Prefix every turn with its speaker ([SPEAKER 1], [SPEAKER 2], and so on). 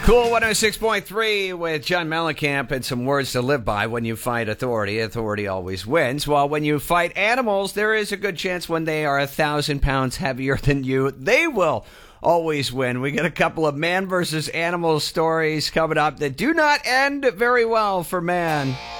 [SPEAKER 1] Cool 106.3 with John Mellencamp and some words to live by. When you fight authority, authority always wins. While when you fight animals, there is a good chance when they are 1,000 pounds heavier than you, they will always win. We got a couple of man versus animal stories coming up that do not end very well for man.